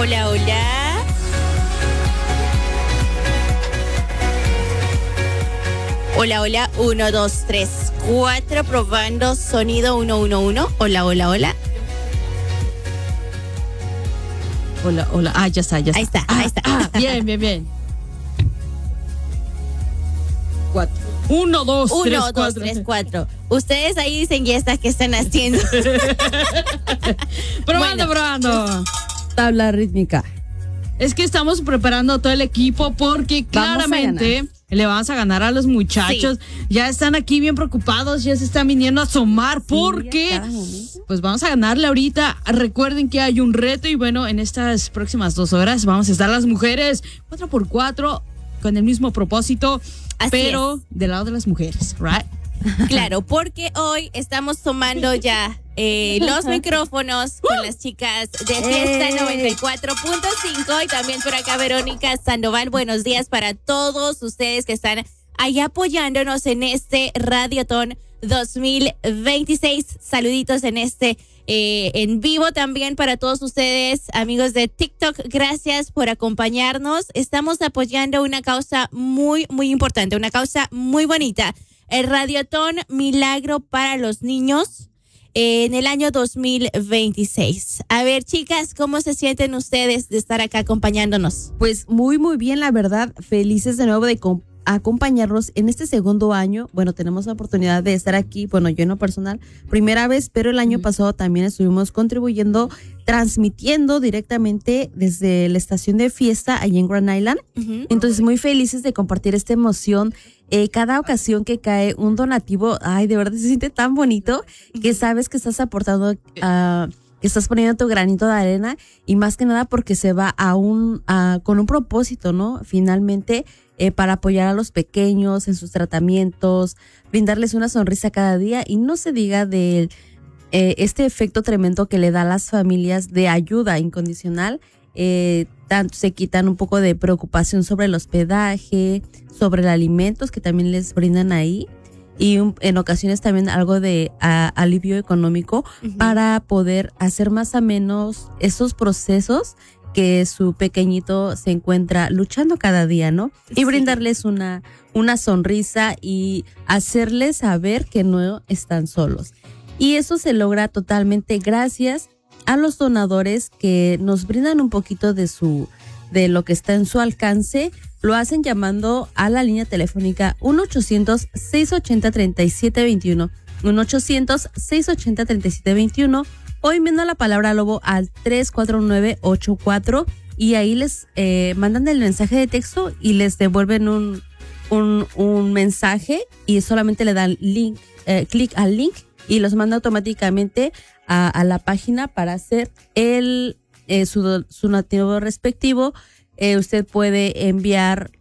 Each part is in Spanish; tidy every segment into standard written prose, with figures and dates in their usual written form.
Hola, hola. Hola, hola. 1, 2, 3, 4. Probando sonido 1, 1, 1. Hola, hola, hola. Hola, hola. Ah, ya está, ya está. Ahí está. Bien, bien, bien. 4. 1, 2, 3, 1, 2, 3, 4. Ustedes ahí dicen, ¿y estas qué están haciendo? Probando. Tabla rítmica. Es que estamos preparando todo el equipo porque claramente le vamos a ganar a los muchachos. Sí. Ya están aquí bien preocupados, ya se están viniendo a asomar porque pues vamos a ganarle ahorita. Recuerden que hay un reto y bueno, en estas próximas 2 horas vamos a estar las mujeres 4x4 con el mismo propósito, pero del lado de las mujeres, ¿right? Claro, porque hoy estamos tomando ya los micrófonos con las chicas de Fiesta 94.5 y también por acá Verónica Sandoval. Buenos días para todos ustedes que están ahí apoyándonos en este Radiotón 2026. Saluditos en este en vivo también para todos ustedes, amigos de TikTok. Gracias por acompañarnos. Estamos apoyando una causa muy, muy importante, una causa muy bonita. El Radiotón Milagro para los Niños en el año 2026. A ver, chicas, ¿cómo se sienten ustedes de estar acá acompañándonos? Pues muy, muy bien, la verdad. Felices de nuevo de acompañarnos en este segundo año. Bueno, tenemos la oportunidad de estar aquí, bueno, yo en lo personal, primera vez, pero el año pasado también estuvimos contribuyendo, transmitiendo directamente desde la estación de Fiesta allí en Grand Island. Entonces, muy felices de compartir esta emoción. Cada ocasión que cae un donativo, ay, de verdad se siente tan bonito que sabes que estás aportando, que estás poniendo tu granito de arena y más que nada porque se va con un propósito, ¿no? Finalmente, para apoyar a los pequeños en sus tratamientos, brindarles una sonrisa cada día y no se diga de este efecto tremendo que le da a las familias de ayuda incondicional. Tanto se quitan un poco de preocupación sobre el hospedaje, sobre los alimentos que también les brindan ahí y en ocasiones también algo de alivio económico para poder hacer más amenos esos procesos que su pequeñito se encuentra luchando cada día, ¿no? Y brindarles una sonrisa y hacerles saber que no están solos. Y eso se logra totalmente gracias a los donadores que nos brindan un poquito de lo que está en su alcance. Lo hacen llamando a la línea telefónica 1-800-680-3721, 1-800-680-3721, o enviando la palabra lobo al 34984 y ahí les mandan el mensaje de texto y les devuelven un mensaje y solamente le dan clic al link y los manda automáticamente a la página para hacer su donativo respectivo. Usted puede enviar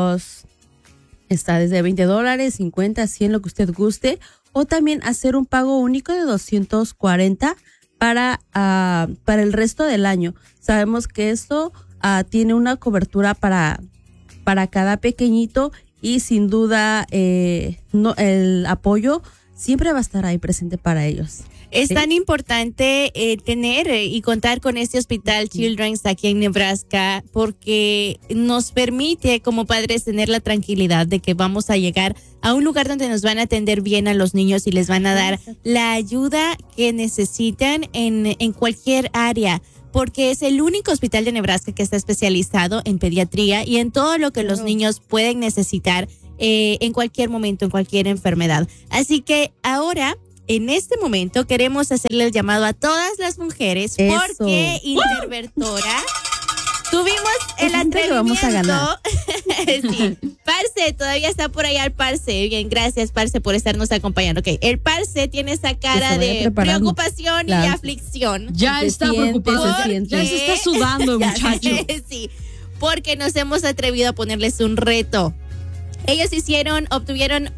está desde $20, 50, 100, lo que usted guste, o también hacer un pago único de 240 para el resto del año. Sabemos que esto tiene una cobertura para cada pequeñito y sin duda el apoyo siempre va a estar ahí presente para ellos. Es tan importante tener y contar con este hospital Children's aquí en Nebraska porque nos permite como padres tener la tranquilidad de que vamos a llegar a un lugar donde nos van a atender bien a los niños y les van a dar la ayuda que necesitan en cualquier área. Porque es el único hospital de Nebraska que está especializado en pediatría y en todo lo que los niños pueden necesitar en cualquier momento, en cualquier enfermedad. Así que ahora, en este momento, queremos hacerle el llamado a todas las mujeres porque Intervertora tuvimos el atrevimiento. Vamos a ganar. Sí, Parce, todavía está por allá el Parce. Bien, gracias, Parce, por estarnos acompañando. Okay. El Parce tiene esa cara de preocupación y aflicción. Ya está preocupado, ya se está sudando, muchacho. Sí, porque nos hemos atrevido a ponerles un reto. Ellos obtuvieron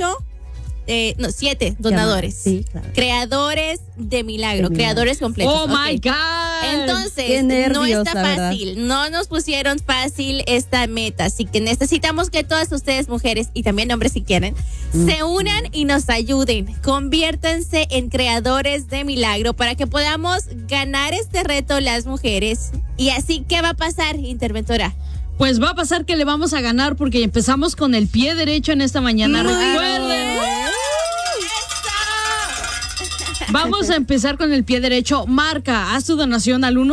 7 donadores. Sí, claro. Creadores de milagro, creadores completos. ¡Oh, my God! Entonces, no está fácil. No nos pusieron fácil esta meta. Así que necesitamos que todas ustedes, mujeres, y también hombres si quieren, se unan y nos ayuden. Conviértanse en creadores de milagro para que podamos ganar este reto las mujeres Y así, ¿qué va a pasar, interventora? Pues va a pasar que le vamos a ganar porque empezamos con el pie derecho en esta mañana. Recuerden. Vamos a empezar con el pie derecho. Marca, haz tu donación al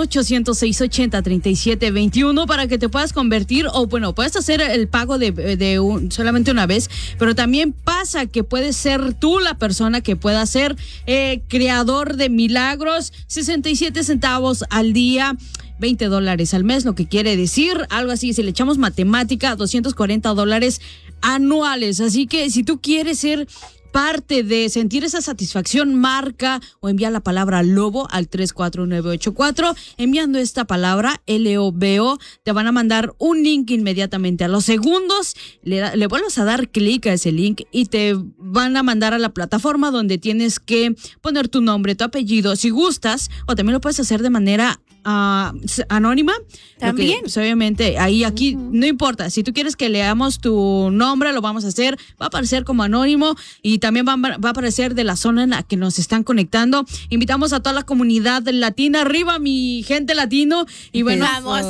1-800-680-3721 para que te puedas convertir, o bueno, puedes hacer el pago de solamente una vez, pero también pasa que puedes ser tú la persona que pueda ser creador de milagros. 67 centavos al día, $20 al mes, lo que quiere decir algo así, si le echamos matemática, $240 anuales. Así que si tú quieres ser parte de sentir esa satisfacción, marca o envía la palabra lobo al 34984. Enviando esta palabra LOBO, te van a mandar un link inmediatamente. A los segundos le vuelves a dar clic a ese link y te van a mandar a la plataforma donde tienes que poner tu nombre, tu apellido, si gustas, o también lo puedes hacer de manera anónima. También. Pues, obviamente, aquí no importa. Si tú quieres que leamos tu nombre, lo vamos a hacer. Va a aparecer como anónimo y también va a aparecer de la zona en la que nos están conectando. Invitamos a toda la comunidad latina. Arriba, mi gente latino. Y bueno, vamos.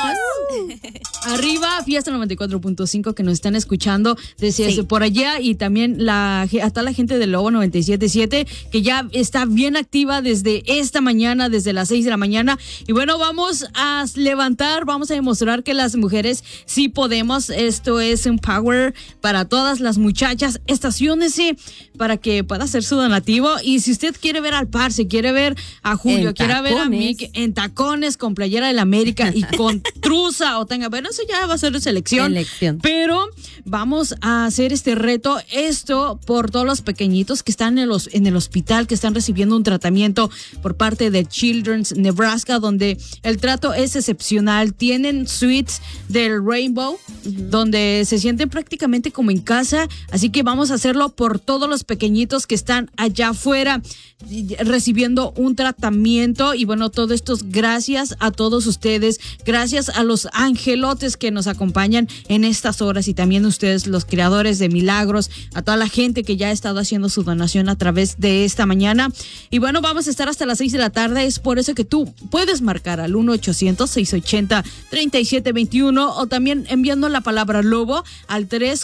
Arriba, Fiesta 94.5 que nos están escuchando desde por allá, y también a toda la gente de Lobo 97.7 que ya está bien activa desde esta mañana, desde las 6 de la mañana. Y bueno, vamos a levantar, vamos a demostrar que las mujeres sí podemos. Esto es un power para todas las muchachas. Estaciónese para que pueda hacer su donativo. Y si usted quiere ver al Parce, quiere ver a Julio, quiere ver a Mick en tacones, con playera del América y con truza o tenga, bueno, eso ya va a ser selección. Pero vamos a hacer este reto, esto por todos los pequeñitos que están en el hospital, que están recibiendo un tratamiento por parte de Children's Nebraska, donde el trato es excepcional. Tienen suites del Rainbow, donde se sienten prácticamente como en casa. Así que vamos a hacerlo por todos los pequeñitos que están allá afuera recibiendo un tratamiento. Y bueno, todo esto es gracias a todos ustedes, gracias a los angelotes que nos acompañan en estas horas, y también ustedes, los creadores de milagros, a toda la gente que ya ha estado haciendo su donación a través de esta mañana. Y bueno, vamos a estar hasta las 6 de la tarde. Es por eso que tú puedes marcar al 1-800-680-3721 o también enviando la palabra lobo al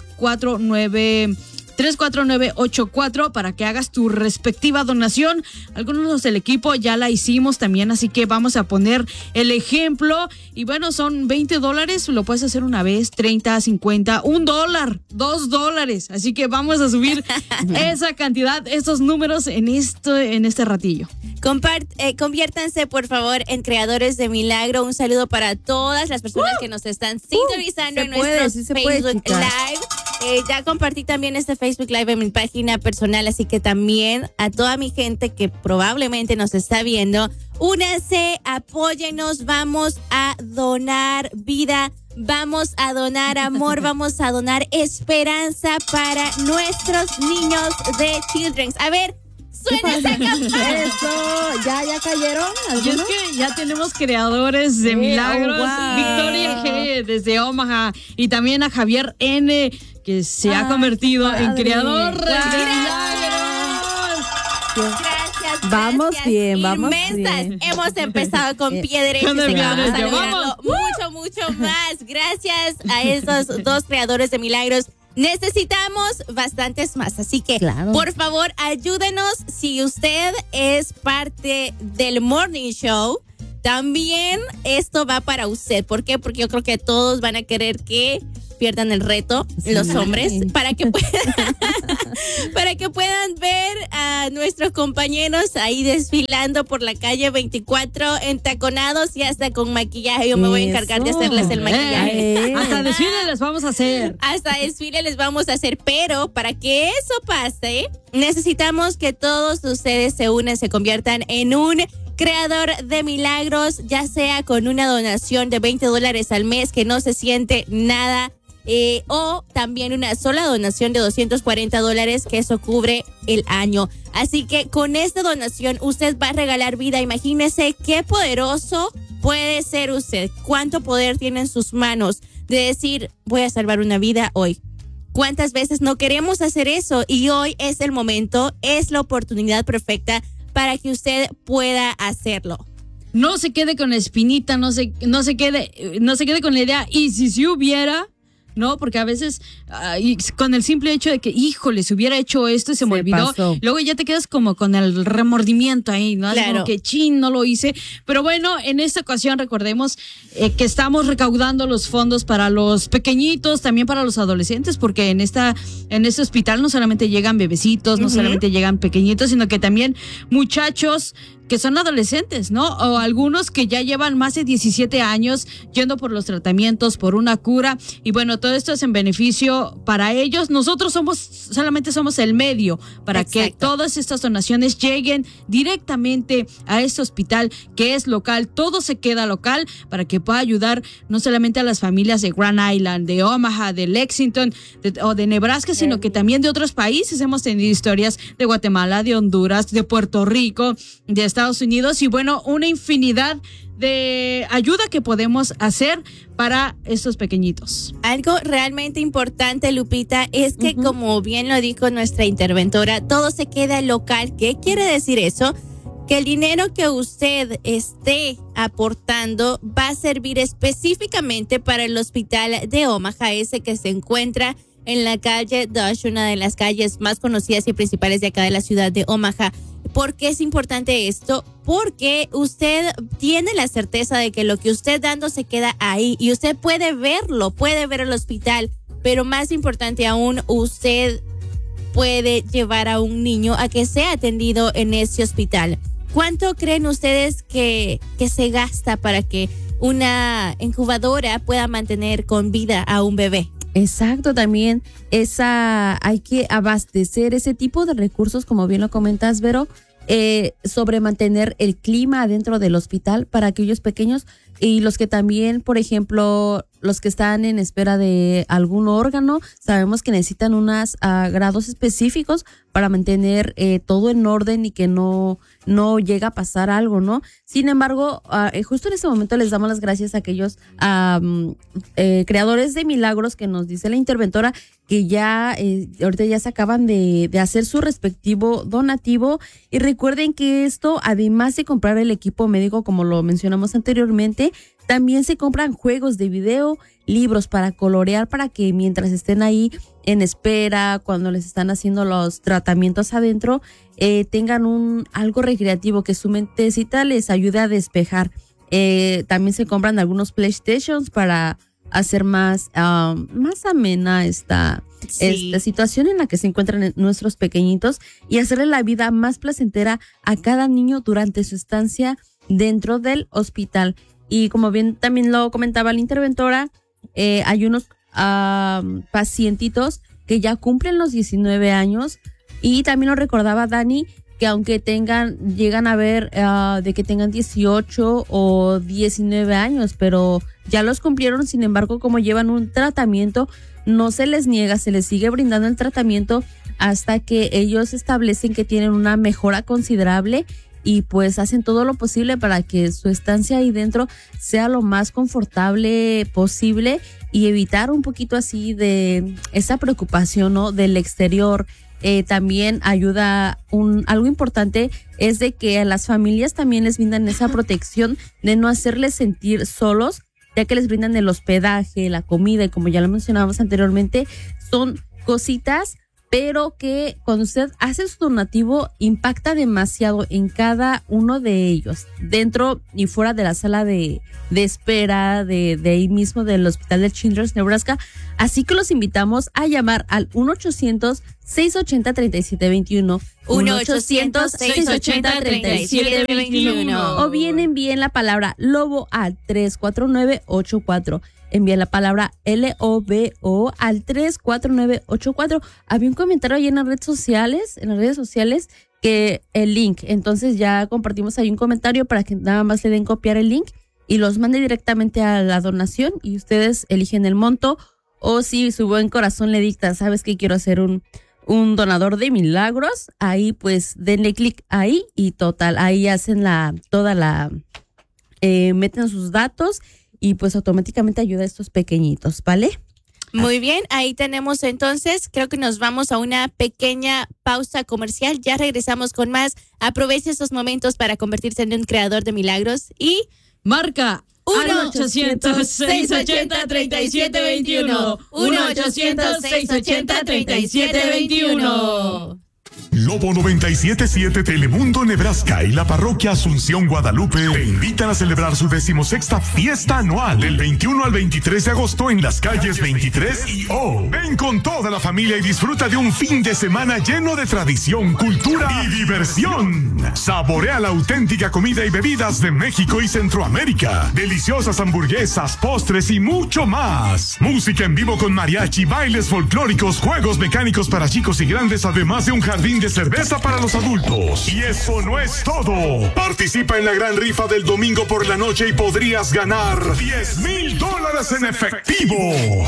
34984 para que hagas tu respectiva donación. Algunos del equipo ya la hicimos también, así que vamos a poner el ejemplo. Y bueno, son $20, lo puedes hacer una vez, 30, 50, $1, $2. Así que vamos a subir esa cantidad, esos números en este ratillo. Conviértanse, por favor, en creadores de milagro. Un saludo para todas las personas que nos están sintonizando en nuestro Facebook Live. Ya compartí también este Facebook Live en mi página personal, así que también a toda mi gente que probablemente nos está viendo, únanse, apóyenos, vamos a donar vida, vamos a donar amor, vamos a donar esperanza para nuestros niños de Children's. A ver, suena esa campana. Eso, ya cayeron. Y es que ya tenemos creadores de milagros. Victoria G desde Omaha, y también a Javier N, que se ha convertido en creador de milagros. Gracias. Vamos bien, vamos inmensas. bien. Hemos empezado con pie derecho. Con el pie Vamos a derecho, lograrlo mucho más. Gracias a esos dos creadores de milagros. Necesitamos bastantes más, así que por favor ayúdenos. Si usted es parte del Morning Show, también esto va para usted. ¿Por qué? Porque yo creo que todos van a querer que pierdan el reto, los hombres, para que puedan ver a nuestros compañeros ahí desfilando por la calle 24 entaconados y hasta con maquillaje. Yo me voy a encargar de hacerles el maquillaje. Hasta desfile les vamos a hacer. Hasta desfile les vamos a hacer, pero para que eso pase, necesitamos que todos ustedes se unan, se conviertan en un creador de milagros, ya sea con una donación de $20 al mes, que no se siente nada, o también una sola donación de $240, que eso cubre el año. Así que con esta donación usted va a regalar vida. Imagínese qué poderoso puede ser usted, cuánto poder tiene en sus manos de decir, voy a salvar una vida hoy. ¿Cuántas veces no queremos hacer eso? Y hoy es el momento, es la oportunidad perfecta para que usted pueda hacerlo. no se quede con la espinita, no se quede con la idea, y si hubiera, ¿no? Porque a veces con el simple hecho de que, híjole, se hubiera hecho esto y se me olvidó, pasó. luego ya te quedas como con el remordimiento ahí, ¿no? Claro. Como que no lo hice. Pero bueno, en esta ocasión recordemos que estamos recaudando los fondos para los pequeñitos, también para los adolescentes, porque en este hospital no solamente llegan bebecitos, no solamente llegan pequeñitos, sino que también muchachos que son adolescentes, ¿no? O algunos que ya llevan más de 17 años yendo por los tratamientos, por una cura. Y bueno, todo esto es en beneficio para ellos. Nosotros solamente somos el medio para que todas estas donaciones lleguen directamente a este hospital que es local. Todo se queda local para que pueda ayudar no solamente a las familias de Grand Island, de Omaha, de Lexington o de Nebraska, sino que también de otros países. Hemos tenido historias de Guatemala, de Honduras, de Puerto Rico, de Estados Unidos, y bueno, una infinidad de ayuda que podemos hacer para estos pequeñitos. Algo realmente importante, Lupita, es que como bien lo dijo nuestra interventora, todo se queda local. ¿Qué quiere decir eso? Que el dinero que usted esté aportando va a servir específicamente para el hospital de Omaha, ese que se encuentra en la calle Dodge, una de las calles más conocidas y principales de acá de la ciudad de Omaha. ¿Por qué es importante esto? Porque usted tiene la certeza de que lo que usted dando se queda ahí y usted puede verlo, puede ver el hospital, pero más importante aún, usted puede llevar a un niño a que sea atendido en ese hospital. ¿Cuánto creen ustedes que se gasta para que una incubadora pueda mantener con vida a un bebé? Exacto, también hay que abastecer ese tipo de recursos, como bien lo comentas, Vero, sobre mantener el clima dentro del hospital para aquellos pequeños y los que también, por ejemplo, los que están en espera de algún órgano, sabemos que necesitan unos grados específicos para mantener todo en orden y que no llega a pasar algo, ¿no? Sin embargo, justo en este momento les damos las gracias a aquellos creadores de milagros que nos dice la interventora que ya ahorita ya se acaban de hacer su respectivo donativo. Y recuerden que esto, además de comprar el equipo médico, como lo mencionamos anteriormente, también se compran juegos de video, libros para colorear, para que mientras estén ahí en espera, cuando les están haciendo los tratamientos adentro, tengan algo recreativo, que su mentecita les ayude a despejar. También se compran algunos PlayStations para hacer más amena esta situación en la que se encuentran nuestros pequeñitos y hacerle la vida más placentera a cada niño durante su estancia dentro del hospital. Y como bien también lo comentaba la interventora, hay unos pacientitos que ya cumplen los 19 años y también lo recordaba Dani, que aunque llegan a ver de que tengan 18 o 19 años, pero ya los cumplieron. Sin embargo, como llevan un tratamiento, no se les niega, se les sigue brindando el tratamiento hasta que ellos establecen que tienen una mejora considerable y pues hacen todo lo posible para que su estancia ahí dentro sea lo más confortable posible y evitar un poquito así de esa preocupación, ¿no?, del exterior. También ayuda, algo importante es de que a las familias también les brindan esa protección de no hacerles sentir solos, ya que les brindan el hospedaje, la comida, y como ya lo mencionábamos anteriormente, son cositas, pero que cuando usted hace su donativo impacta demasiado en cada uno de ellos, dentro y fuera de la sala de espera de ahí mismo del hospital de Children's Nebraska. Así que los invitamos a llamar al 1-800-680-3721. 1-800-680-3721. O bien envíen la palabra Lobo al 34984. Envía la palabra LOBO al 34984. Había un comentario ahí en las redes sociales, que el link. Entonces ya compartimos ahí un comentario para que nada más le den copiar el link y los mande directamente a la donación y ustedes eligen el monto. O si su buen corazón le dicta, ¿sabes qué? Quiero hacer un donador de milagros. Ahí pues denle clic ahí y total, ahí hacen meten sus datos y pues automáticamente ayuda a estos pequeñitos, ¿vale? Muy bien, ahí tenemos entonces, creo que nos vamos a una pequeña pausa comercial. Ya regresamos con más. Aproveche esos momentos para convertirse en un creador de milagros y marca 1-800-680-3721. 1-800-680-3721. Lobo 97.7 Telemundo Nebraska y la parroquia Asunción Guadalupe te invitan a celebrar su 16ª fiesta anual del 21 al 23 de agosto en las calles 23 y O. Ven con toda la familia y disfruta de un fin de semana lleno de tradición, cultura y diversión. Saborea la auténtica comida y bebidas de México y Centroamérica. Deliciosas hamburguesas, postres y mucho más. Música en vivo con mariachi, bailes folclóricos, juegos mecánicos para chicos y grandes, además de un jardín de cerveza para los adultos. Y eso no es todo. Participa en la gran rifa del domingo por la noche y podrías ganar $10,000 en efectivo.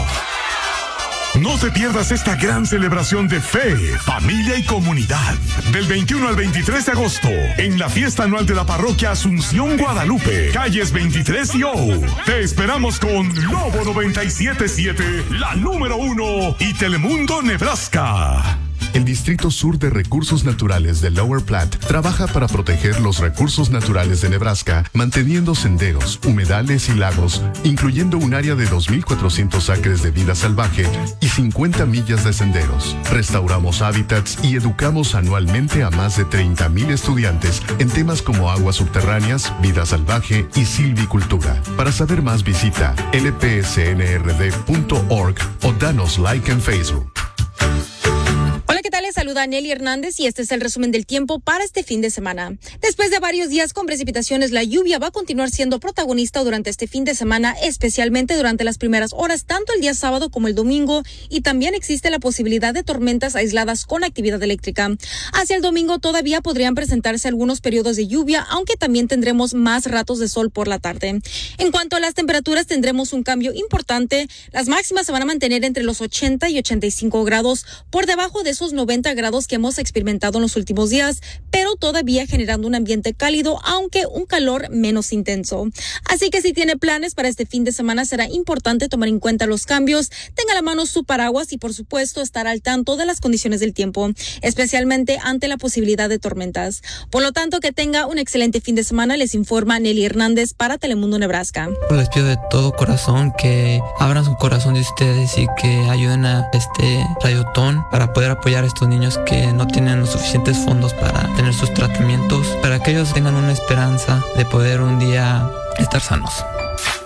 No te pierdas esta gran celebración de fe, familia y comunidad. Del 21 al 23 de agosto, en la fiesta anual de la parroquia Asunción Guadalupe, calles 23 y O. Te esperamos con Lobo 97.7, la número 1 y Telemundo Nebraska. El Distrito Sur de Recursos Naturales de Lower Platte trabaja para proteger los recursos naturales de Nebraska, manteniendo senderos, humedales y lagos, incluyendo un área de 2,400 acres de vida salvaje y 50 millas de senderos. Restauramos hábitats y educamos anualmente a más de 30,000 estudiantes en temas como aguas subterráneas, vida salvaje y silvicultura. Para saber más, visita lpsnrd.org o danos like en Facebook. Hola, ¿qué tal? Les saluda Nelly Hernández y este es el resumen del tiempo para este fin de semana. Después de varios días con precipitaciones, la lluvia va a continuar siendo protagonista durante este fin de semana, especialmente durante las primeras horas, tanto el día sábado como el domingo, y también existe la posibilidad de tormentas aisladas con actividad eléctrica. Hacia el domingo todavía podrían presentarse algunos periodos de lluvia, aunque también tendremos más ratos de sol por la tarde. En cuanto a las temperaturas, tendremos un cambio importante. Las máximas se van a mantener entre los 80 y 85 grados, por debajo de esos 90 grados que hemos experimentado en los últimos días, pero todavía generando un ambiente cálido, aunque un calor menos intenso. Así que si tiene planes para este fin de semana, será importante tomar en cuenta los cambios, tenga a la mano su paraguas y por supuesto estar al tanto de las condiciones del tiempo, especialmente ante la posibilidad de tormentas. Por lo tanto, que tenga un excelente fin de semana, les informa Nelly Hernández para Telemundo Nebraska. Les pido de todo corazón que abran su corazón de ustedes y que ayuden a este Radiotón para poder apoyar a estos niños que no tienen los suficientes fondos para tener sus tratamientos, para que ellos tengan una esperanza de poder un día estar sanos.